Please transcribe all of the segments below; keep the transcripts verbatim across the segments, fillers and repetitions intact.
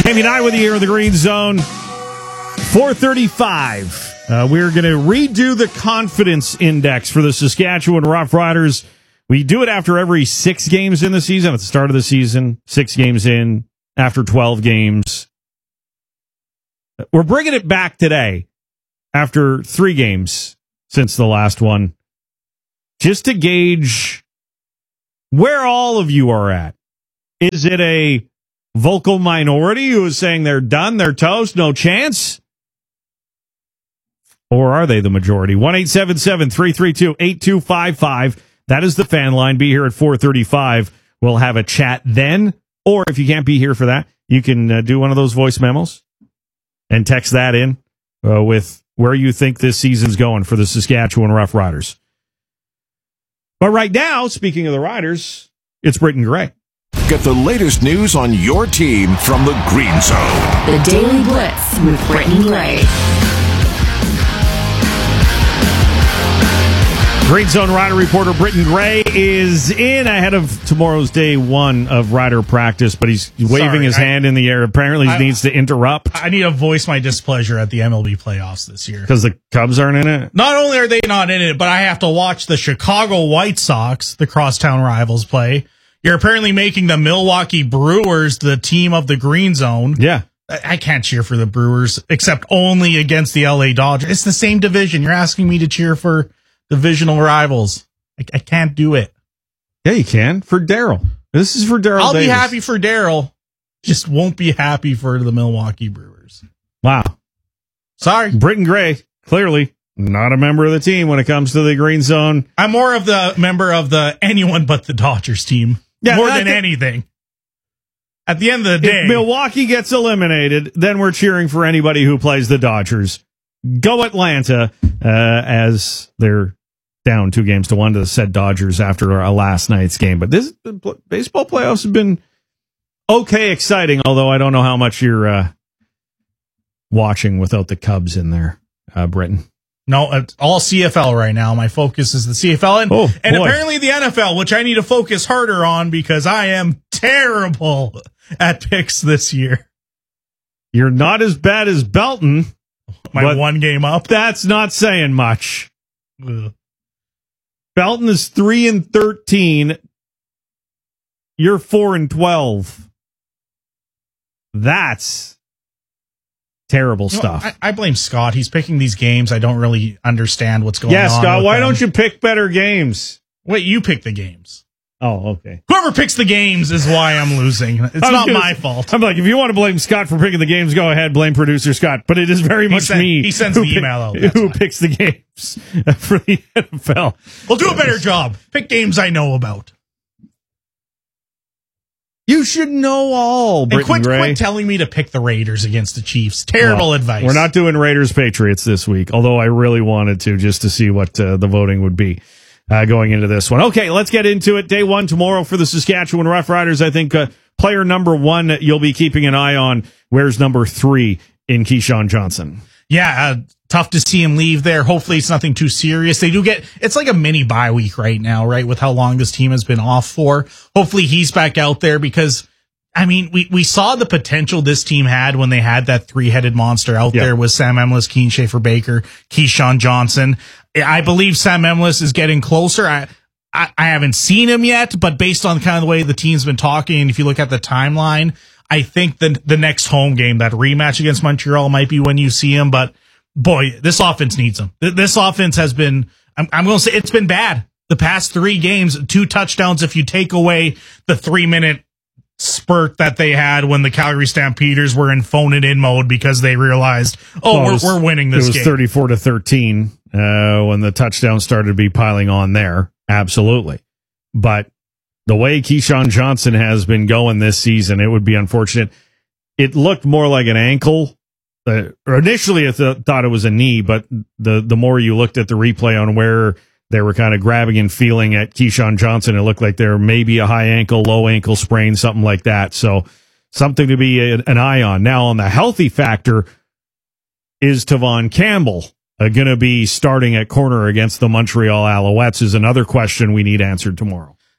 Jamie and I with you here in the Green Zone. four thirty-five. Uh, we're going to redo the confidence index for the Saskatchewan Roughriders. We do it after every six games in the season, at the start of the season, six games in, after twelve games. We're bringing it back today after three games since the last one, just to gauge where all of you are at. Is it a vocal minority who is saying they're done, they're toast, no chance? Or are they the majority? one eight seven seven, three three two, eight two five five. That is the fan line. Be here at four thirty-five. We'll have a chat then. Or if you can't be here for that, you can uh, do one of those voice memos and text that in uh, with where you think this season's going for the Saskatchewan Roughriders. But right now, speaking of the Riders, it's Britton Gray. Get the latest news on your team from the Green Zone. The Daily Blitz with Britton Gray. Green Zone Rider reporter Britton Gray is in ahead of tomorrow's day one of Rider practice, but he's waving Sorry, his I, hand in the air. Apparently he I, needs to interrupt. I need to voice my displeasure at the M L B playoffs this year. Because the Cubs aren't in it? Not only are they not in it, but I have to watch the Chicago White Sox, the crosstown rivals, play. You're apparently making the Milwaukee Brewers the team of the Green Zone. Yeah. I, I can't cheer for the Brewers, except only against the L A Dodgers. It's the same division. You're asking me to cheer for divisional rivals. I, I can't do it. Yeah, you can. For Daryl. This is for Daryl I'll Davis. be happy for Daryl. Just won't be happy for the Milwaukee Brewers. Wow. Sorry. Britton Gray, clearly not a member of the team when it comes to the Green Zone. I'm more of the member of the anyone but the Dodgers team. Yeah, more than the, anything. At the end of the day, if Milwaukee gets eliminated, then we're cheering for anybody who plays the Dodgers. Go Atlanta, uh, as they're down two games to one to the said Dodgers after our last night's game. But this baseball playoffs have been okay, exciting, although I don't know how much you're uh, watching without the Cubs in there, uh, Britton. No, it's all C F L right now. My focus is the C F L and, oh, and boy. apparently the N F L, which I need to focus harder on because I am terrible at picks this year. You're not as bad as Belton. My one game up. That's not saying much. Ugh. Belton is three and thirteen. You're four and twelve. That's terrible You know, stuff. I, I blame Scott. He's picking these games. I don't really understand what's going yeah, on. Yeah, Scott, why them. don't you pick better games? Wait, you pick the games. Oh, okay. Whoever picks the games is why I'm losing. It's not gonna, my fault. I'm like, if you want to blame Scott for picking the games, go ahead, blame producer Scott. But it is very he much sent, me. He sends who the email out. Pick, who why. picks the games for the N F L. Well, do a better job. Pick games I know about. You should know all, And Britton quit, Gray. quit telling me to pick the Raiders against the Chiefs. Terrible well, advice. We're not doing Raiders Patriots this week, although I really wanted to just to see what uh, the voting would be uh, going into this one. Okay, let's get into it. Day one tomorrow for the Saskatchewan Roughriders. I think uh, player number one you'll be keeping an eye on. Where's number three in Keyshawn Johnson? Yeah, uh, tough to see him leave there. Hopefully it's nothing too serious. They do get, it's like a mini bye week right now, right? With how long this team has been off for. Hopefully he's back out there because, I mean, we, we saw the potential this team had when they had that three-headed monster out yep. there with Sam Emlis, Keen Schaefer Baker, Keyshawn Johnson. I believe Sam Emlis is getting closer. I, I, I haven't seen him yet, but based on kind of the way the team's been talking, and if you look at the timeline, I think the the next home game, that rematch against Montreal, might be when you see him. But boy, this offense needs him. This offense has been, I'm, I'm going to say it's been bad. The past three games, two touchdowns if you take away the three minute spurt that they had when the Calgary Stampeders were in phone it in mode because they realized, oh, well, we're, was, we're winning this game. It was thirty-four to thirteen uh, when the touchdown started to be piling on there. Absolutely. But the way Keyshawn Johnson has been going this season, it would be unfortunate. It looked more like an ankle. Uh, or initially, I th- thought it was a knee, but the, the more you looked at the replay on where they were kind of grabbing and feeling at Keyshawn Johnson, it looked like there may be a high ankle, low ankle sprain, something like that. So something to be a, an eye on. Now, on the healthy factor, is Tavon Campbell uh, going to be starting at corner against the Montreal Alouettes is another question we need answered tomorrow.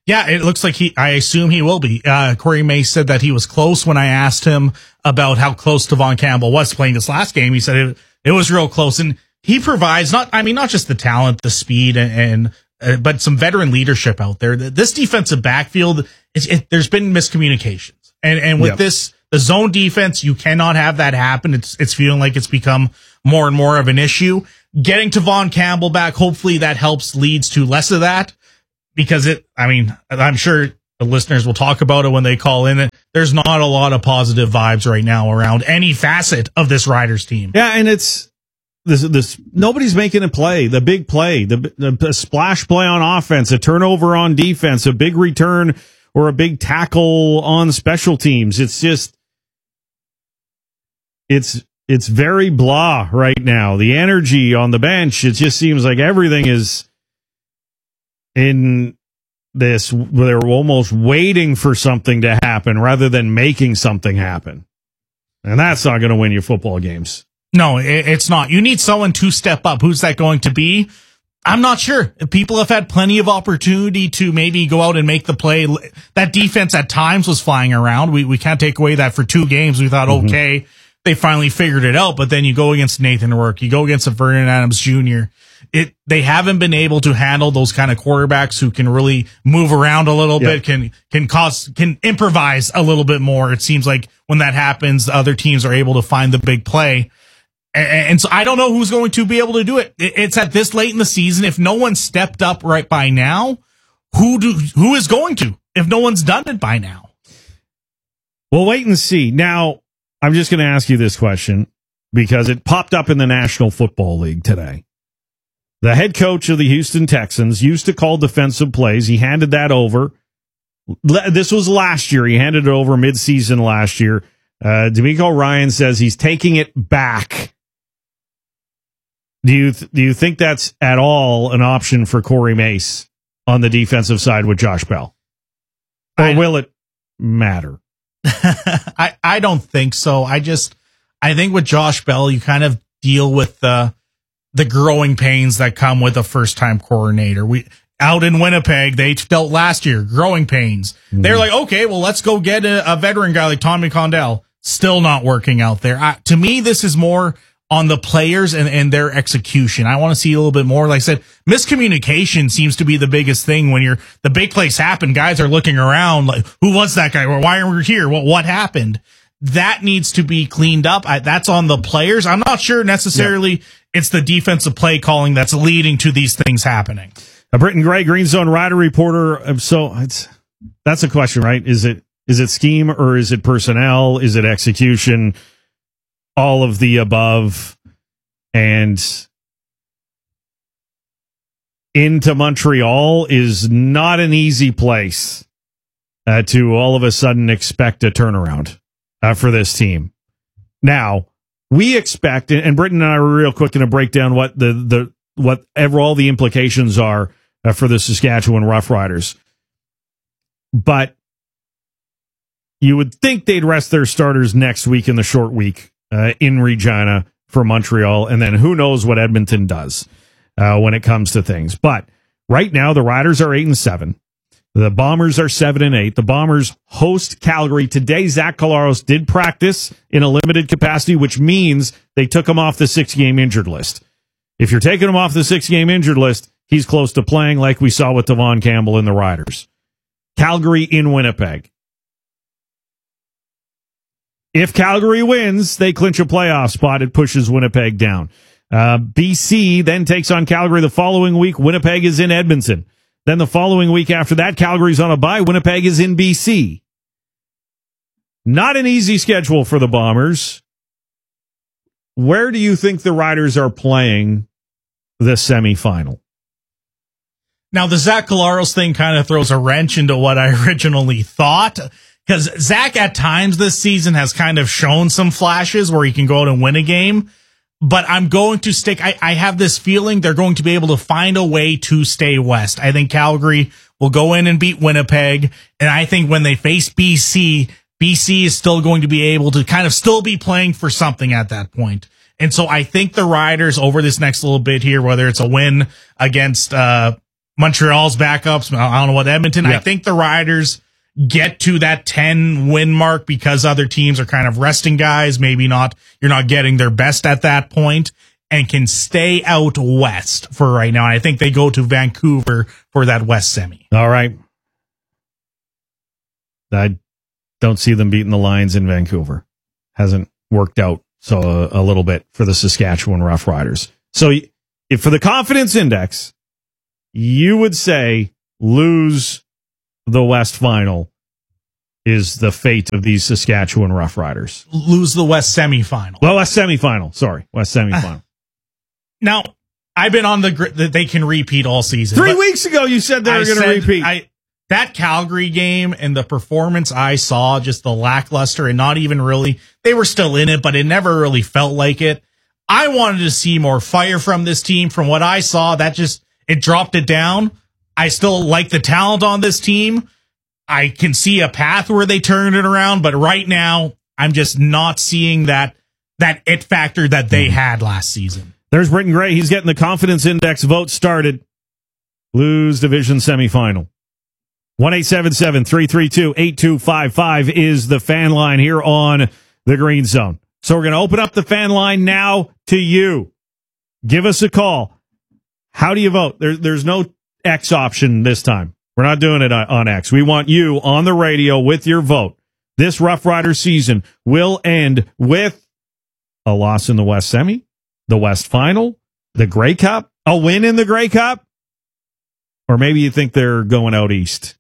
Yeah, it looks like he, I assume he will be. Uh, Corey Mace said that he was close when I asked him about how close Devon Campbell was playing this last game. He said it, it was real close, and he provides not, I mean, not just the talent, the speed, and, and uh, but some veteran leadership out there. This defensive backfield, it's, it, there's been miscommunications, and and with yep. this the zone defense, you cannot have that happen. It's it's feeling like it's become more and more of an issue. Getting Devon Campbell back, hopefully that helps, leads to less of that. Because it, I mean, I'm sure the listeners will talk about it when they call in. There's not a lot of positive vibes right now around any facet of this Riders team. Yeah, and it's this. This nobody's making a play. The big play, the, the, the splash play on offense, a turnover on defense, a big return or a big tackle on special teams. It's just, it's it's very blah right now. The energy on the bench, it just seems like everything is in this, they're almost waiting for something to happen rather than making something happen. And that's not going to win you football games. No, it, it's not. You need someone to step up. Who's that going to be? I'm not sure. People have had plenty of opportunity to maybe go out and make the play. That defense at times was flying around. We we can't take away that for two games. We thought, mm-hmm. okay, they finally figured it out. But then you go against Nathan Rourke, you go against a Vernon Adams Junior It they haven't been able to handle those kind of quarterbacks who can really move around a little yep. bit, can can cause can improvise a little bit more. It seems like when that happens, the other teams are able to find the big play. And, and so I don't know who's going to be able to do it. It's at this late in the season. If no one stepped up right by now, who do who is going to? If no one's done it by now, we'll wait and see. Now, I'm just going to ask you this question because it popped up in the National Football League today. The head coach of the Houston Texans used to call defensive plays. He handed that over. This was last year. He handed it over midseason last year. Uh, D'Amico Ryan says he's taking it back. Do you th- do you think that's at all an option for Corey Mace on the defensive side with Josh Bell? Or I, will it matter? I, I don't think so. I just, I think with Josh Bell, you kind of deal with the, the growing pains that come with a first-time coordinator. We out in Winnipeg, they felt last year growing pains. Mm-hmm. They're like, okay, well, let's go get a, a veteran guy like Tommy Condell. Still not working out there. I, to me, this is more on the players and, and their execution. I want to see a little bit more. Like I said, miscommunication seems to be the biggest thing when you're the big plays happen. Guys are looking around like, who was that guy? Or why are we here? What what happened? That needs to be cleaned up. I, that's on the players. I'm not sure necessarily. Yeah. It's the defensive play calling that's leading to these things happening. Uh, Britton Gray, Green Zone Rider reporter. So it's that's a question, right? Is it is it scheme or is it personnel? Is it execution? All of the above. And into Montreal is not an easy place uh, to all of a sudden expect a turnaround uh, for this team. Now, we expect, and Britton and I were real quick going to break down what the, the whatever all the implications are uh, for the Saskatchewan Roughriders. But you would think they'd rest their starters next week in the short week uh, in Regina for Montreal, and then who knows what Edmonton does uh, when it comes to things. But right now, the Riders are eight and seven. The Bombers are seven and eight. The Bombers host Calgary today. Zach Collaros did practice in a limited capacity, which means they took him off the six-game injured list. If you're taking him off the six-game injured list, he's close to playing, like we saw with Devon Campbell and the Riders. Calgary in Winnipeg. If Calgary wins, they clinch a playoff spot. It pushes Winnipeg down. Uh, B C then takes on Calgary the following week. Winnipeg is in Edmonton. Then the following week after that, Calgary's on a bye. Winnipeg is in B C. Not an easy schedule for the Bombers. Where do you think the Riders are playing the semifinal? Now, the Zach Collaros thing kind of throws a wrench into what I originally thought. Because Zach, at times this season, has kind of shown some flashes where he can go out and win a game. But I'm going to stick. I, I have this feeling they're going to be able to find a way to stay west. I think Calgary will go in and beat Winnipeg. And I think when they face B C, B C is still going to be able to kind of still be playing for something at that point. And so I think the Riders over this next little bit here, whether it's a win against uh Montreal's backups. I don't know what Edmonton. Yeah. I think the Riders get to that ten win mark because other teams are kind of resting guys. Maybe not. You're not getting their best at that point, and can stay out west for right now. And I think they go to Vancouver for that West semi. All right. I don't see them beating the Lions in Vancouver. Hasn't worked out so a, a little bit for the Saskatchewan Roughriders. So if for the confidence index, you would say lose the West final is the fate of these Saskatchewan Roughriders. Lose the West semifinal. Well, West semifinal. Sorry, West semifinal. Uh, now, I've been on the grid that they can repeat all season. Three weeks ago, you said they were going to repeat. I, that Calgary game and the performance I saw, just the lackluster and not even really, they were still in it, but it never really felt like it. I wanted to see more fire from this team. From what I saw, that just, it dropped it down. I still like the talent on this team. I can see a path where they turn it around, but right now, I'm just not seeing that, that it factor that they had last season. There's Britton Gray. He's getting the confidence index vote started. Blues division semifinal. one eight seven seven, three three two, eight two five five is the fan line here on the Green Zone. So we're going to open up the fan line now to you. Give us a call. How do you vote? There, there's no X option this time. We're not doing it on X. We want you on the radio with your vote. This Rough Rider season will end with a loss in the West Semi, the West Final, the Grey Cup, a win in the Grey Cup, or maybe you think they're going out east.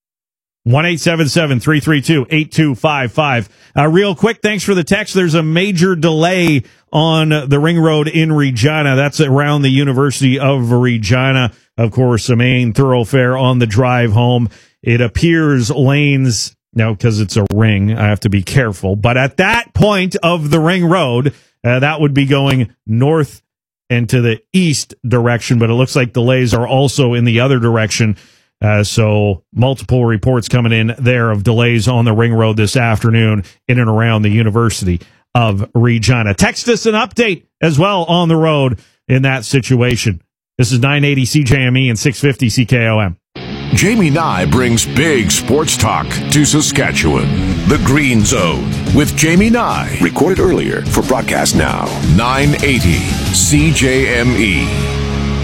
one eight seven seven, three three two, eight two five five. Uh, real quick, thanks for the text. There's a major delay on the Ring Road in Regina. That's around the University of Regina. Of course, a main thoroughfare on the drive home. It appears lanes, now because it's a ring, I have to be careful. But at that point of the Ring Road, uh, that would be going north and to the east direction. But it looks like delays are also in the other direction. Uh, so multiple reports coming in there of delays on the Ring Road this afternoon in and around the University of Regina. Text us an update as well on the road in that situation. This is nine eighty C J M E and six fifty C K O M. Jamie Nye brings big sports talk to Saskatchewan. The Green Zone with Jamie Nye. Recorded earlier for broadcast now. nine eighty C J M E.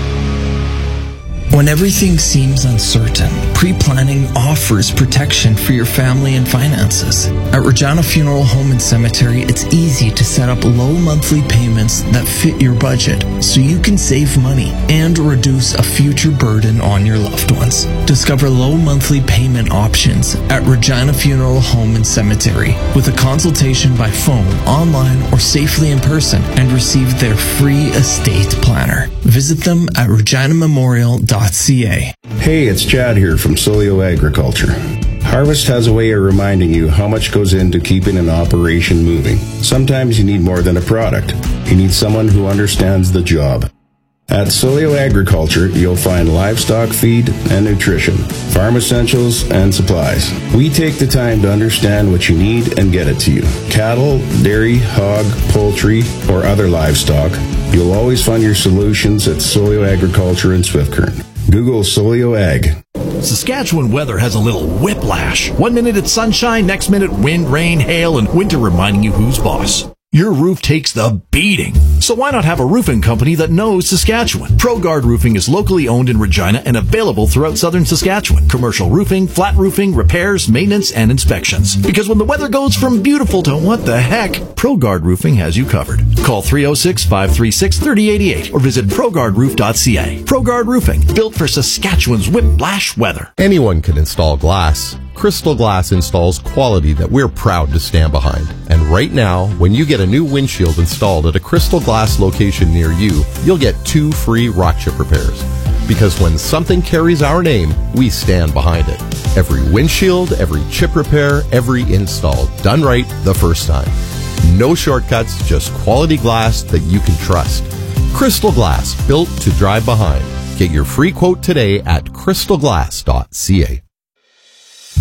When everything seems uncertain, pre-planning offers protection for your family and finances. At Regina Funeral Home and Cemetery, it's easy to set up low monthly payments that fit your budget so you can save money and reduce a future burden on your loved ones. Discover low monthly payment options at Regina Funeral Home and Cemetery with a consultation by phone, online, or safely in person, and receive their free estate planner. Visit them at regina memorial dot c a. Hey, it's Chad here from Solio Agriculture. Harvest has a way of reminding you how much goes into keeping an operation moving. Sometimes you need more than a product. You need someone who understands the job. At Solio Agriculture, you'll find livestock feed and nutrition, farm essentials, and supplies. We take the time to understand what you need and get it to you. Cattle, dairy, hog, poultry, or other livestock, you'll always find your solutions at Solio Agriculture in Swift Current. Google Solio Ag. Saskatchewan weather has a little whiplash. One minute it's sunshine, next minute wind, rain, hail, and winter reminding you who's boss. Your roof takes the beating. So why not have a roofing company that knows Saskatchewan? ProGuard Roofing is locally owned in Regina and available throughout southern Saskatchewan. Commercial roofing, flat roofing, repairs, maintenance, and inspections. Because when the weather goes from beautiful to what the heck, ProGuard Roofing has you covered. Call three oh six, five three six, three oh eight eight or visit pro guard roof dot c a. ProGuard Roofing, built for Saskatchewan's whiplash weather. Anyone can install glass. Crystal Glass installs quality that we're proud to stand behind. And right now, when you get a new windshield installed at a Crystal Glass location near you, you'll get two free rock chip repairs. Because when something carries our name, we stand behind it. Every windshield, every chip repair, every install, done right the first time. No shortcuts, just quality glass that you can trust. Crystal Glass, built to drive behind. Get your free quote today at crystal glass dot c a.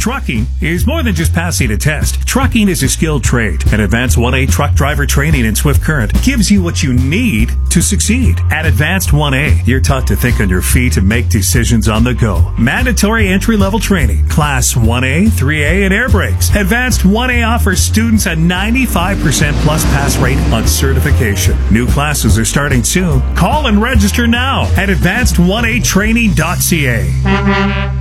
Trucking is more than just passing a test. Trucking is a skilled trade, and Advanced one A truck driver training in Swift Current gives you what you need to succeed. At Advanced one A, you're taught to think on your feet and make decisions on the go. Mandatory entry-level training, Class one A, three A, and air brakes. Advanced one A offers students a ninety-five percent plus pass rate on certification. New classes are starting soon. Call and register now at advanced one a training dot c a.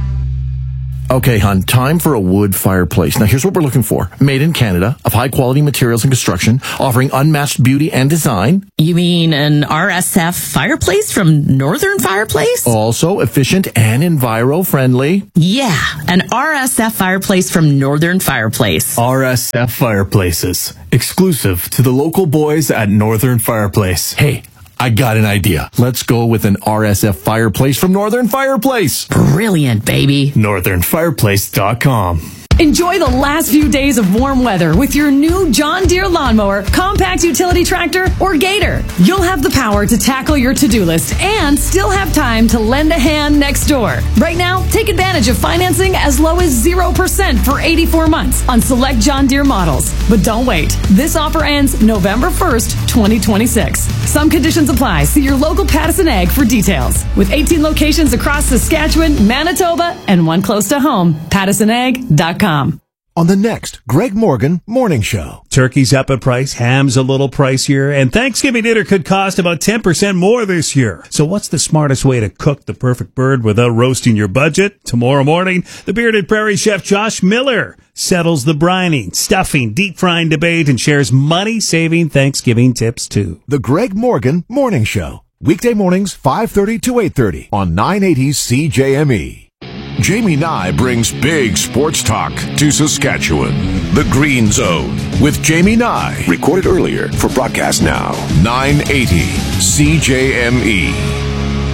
Okay, hon, time for a wood fireplace. Now, here's what we're looking for. Made in Canada, of high-quality materials and construction, offering unmatched beauty and design. You mean an R S F fireplace from Northern Fireplace? Also efficient and enviro-friendly. Yeah, an R S F fireplace from Northern Fireplace. R S F Fireplaces. Exclusive to the local boys at Northern Fireplace. Hey, I got an idea. Let's go with an R S F fireplace from Northern Fireplace. Brilliant, baby. northern fireplace dot com. Enjoy the last few days of warm weather with your new John Deere lawnmower, compact utility tractor, or Gator. You'll have the power to tackle your to-do list and still have time to lend a hand next door. Right now, take advantage of financing as low as zero percent for eighty-four months on select John Deere models. But don't wait. This offer ends November first, twenty twenty-six. Some conditions apply. See your local Pattison Ag for details. With eighteen locations across Saskatchewan, Manitoba, and one close to home, pattison ag dot com. On the next Greg Morgan Morning Show. Turkey's up in price, ham's a little pricier, and Thanksgiving dinner could cost about ten percent more this year. So what's the smartest way to cook the perfect bird without roasting your budget? Tomorrow morning, the bearded prairie chef Josh Miller settles the brining, stuffing, deep frying debate and shares money-saving Thanksgiving tips too. The Greg Morgan Morning Show. Weekday mornings, five thirty to eight thirty on nine eighty C J M E. Jamie Nye brings big sports talk to Saskatchewan. The Green Zone with Jamie Nye. Recorded earlier for broadcast now. nine eighty C J M E.